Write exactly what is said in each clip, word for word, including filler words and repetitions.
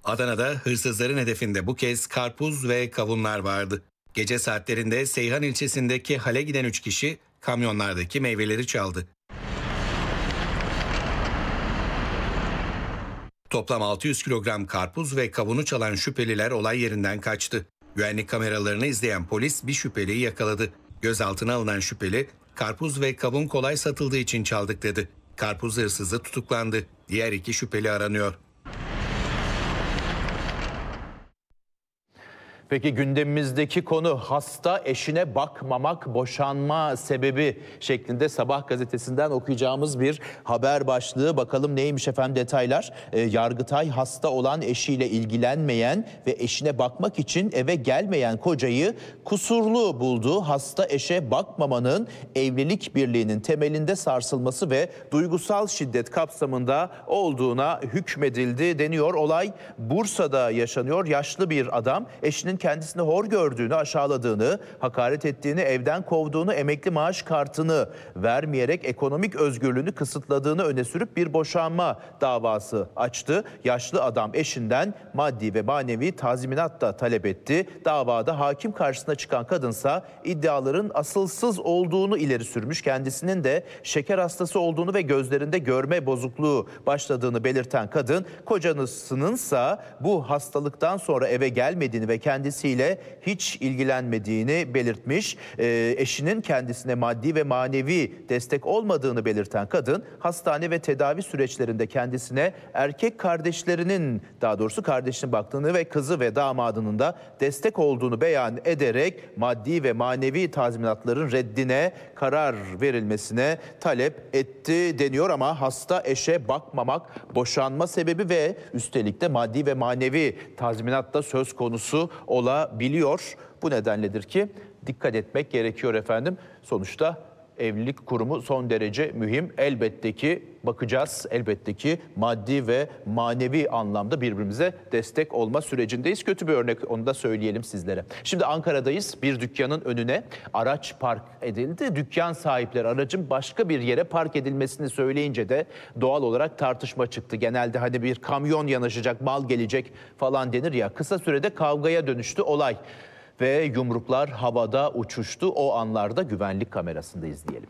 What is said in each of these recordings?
Adana'da hırsızların hedefinde bu kez karpuz ve kavunlar vardı. Gece saatlerinde Seyhan ilçesindeki hale giden üç kişi kamyonlardaki meyveleri çaldı. Toplam altı yüz kilogram karpuz ve kavunu çalan şüpheliler olay yerinden kaçtı. Güvenlik kameralarını izleyen polis bir şüpheliyi yakaladı. Gözaltına alınan şüpheli, karpuz ve kavun kolay satıldığı için çaldık dedi. Karpuz hırsızı tutuklandı. Diğer iki şüpheli aranıyor. Peki gündemimizdeki konu hasta eşine bakmamak boşanma sebebi şeklinde Sabah gazetesinden okuyacağımız bir haber başlığı. Bakalım neymiş efendim detaylar. E, Yargıtay hasta olan eşiyle ilgilenmeyen ve eşine bakmak için eve gelmeyen kocayı kusurlu buldu. Hasta eşe bakmamanın evlilik birliğinin temelinde sarsılması ve duygusal şiddet kapsamında olduğuna hükmedildi deniyor. Olay Bursa'da yaşanıyor. Yaşlı bir adam eşinin kendisini hor gördüğünü, aşağıladığını, hakaret ettiğini, evden kovduğunu, emekli maaş kartını vermeyerek ekonomik özgürlüğünü kısıtladığını öne sürüp bir boşanma davası açtı. Yaşlı adam eşinden maddi ve manevi tazminat da talep etti. Davada hakim karşısına çıkan kadınsa iddiaların asılsız olduğunu ileri sürmüş. Kendisinin de şeker hastası olduğunu ve gözlerinde görme bozukluğu başladığını belirten kadın, kocasınınsa bu hastalıktan sonra eve gelmediğini ve kendisiyle hiç ilgilenmediğini belirtmiş. E, eşinin kendisine maddi ve manevi destek olmadığını belirten kadın, hastane ve tedavi süreçlerinde kendisine erkek kardeşlerinin, daha doğrusu kardeşinin baktığını ve kızı ve damadının da destek olduğunu beyan ederek maddi ve manevi tazminatların reddine karar verilmesine talep etti deniyor. Ama hasta eşe bakmamak boşanma sebebi ve üstelik de maddi ve manevi tazminat da söz konusu olabiliyor. Bu nedenledir ki dikkat etmek gerekiyor efendim. Sonuçta evlilik kurumu son derece mühim. Elbette ki bakacağız. Elbette ki maddi ve manevi anlamda birbirimize destek olma sürecindeyiz. Kötü bir örnek, onu da söyleyelim sizlere. Şimdi Ankara'dayız. Bir dükkanın önüne araç park edildi. Dükkan sahipleri aracın başka bir yere park edilmesini söyleyince de doğal olarak tartışma çıktı. Genelde hani bir kamyon yanaşacak, mal gelecek falan denir ya. Kısa sürede kavgaya dönüştü olay. Ve yumruklar havada uçuştu. O anlarda güvenlik kamerasında izleyelim.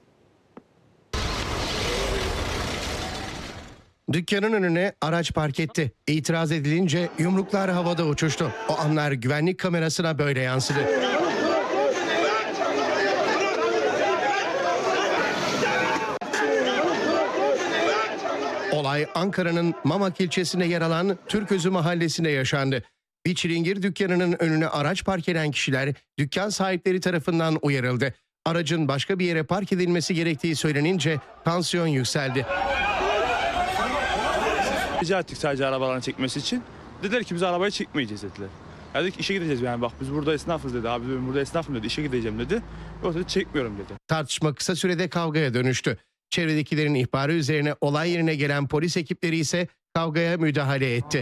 Dükkanın önüne araç park etti. İtiraz edilince yumruklar havada uçuştu. O anlar güvenlik kamerasına böyle yansıdı. Olay Ankara'nın Mamak ilçesinde yer alan Türközü mahallesinde yaşandı. Bir çilingir dükkanının önüne araç park eden kişiler dükkan sahipleri tarafından uyarıldı. Aracın başka bir yere park edilmesi gerektiği söylenince tansiyon yükseldi. Rica ettik sadece arabalarını çekmesi için. Dediler ki biz arabayı çekmeyeceğiz dediler. Ya dedik işe gideceğiz yani, bak biz burada esnafız dedi. Abi ben burada esnafım dedi, işe gideceğim dedi. Yoksa dedi, çekmiyorum dedi. Tartışma kısa sürede kavgaya dönüştü. Çevredekilerin ihbarı üzerine olay yerine gelen polis ekipleri ise kavgaya müdahale etti.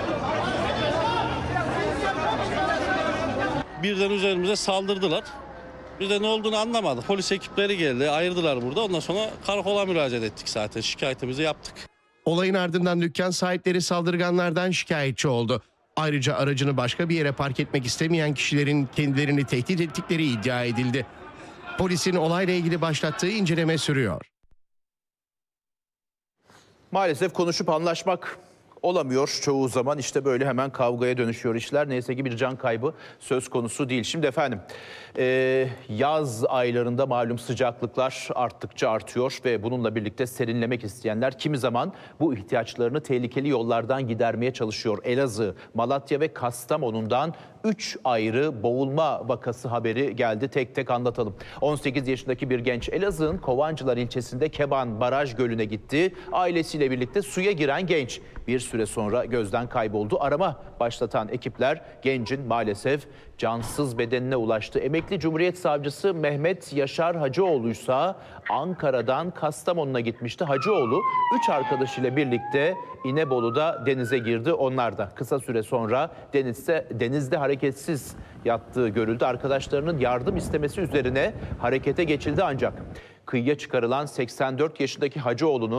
Birden üzerimize saldırdılar. Biz de ne olduğunu anlamadık. Polis ekipleri geldi, ayırdılar burada. Ondan sonra karakola müracaat ettik zaten. Şikayetimizi yaptık. Olayın ardından dükkan sahipleri saldırganlardan şikayetçi oldu. Ayrıca aracını başka bir yere park etmek istemeyen kişilerin kendilerini tehdit ettikleri iddia edildi. Polisin olayla ilgili başlattığı inceleme sürüyor. Maalesef konuşup anlaşmak olamıyor çoğu zaman, işte böyle hemen kavgaya dönüşüyor işler. Neyse ki bir can kaybı söz konusu değil. Şimdi efendim e, yaz aylarında malum sıcaklıklar arttıkça artıyor ve bununla birlikte serinlemek isteyenler kimi zaman bu ihtiyaçlarını tehlikeli yollardan gidermeye çalışıyor. Elazığ, Malatya ve Kastamonu'ndan üç ayrı boğulma vakası haberi geldi. Tek tek anlatalım. on sekiz yaşındaki bir genç Elazığ'ın Kovancılar ilçesinde Keban Baraj Gölü'ne gitti. Ailesiyle birlikte suya giren genç bir süre sonra gözden kayboldu. Arama başlatan ekipler gencin maalesef cansız bedenine ulaştı. Emekli Cumhuriyet Savcısı Mehmet Yaşar Hacıoğlu ise Ankara'dan Kastamonu'na gitmişti. Hacıoğlu üç arkadaşıyla birlikte İnebolu'da denize girdi. Onlar da kısa süre sonra denizde, denizde hareketsiz yattığı görüldü. Arkadaşlarının yardım istemesi üzerine harekete geçildi ancak kıyıya çıkarılan seksen dört yaşındaki Hacıoğlu'nun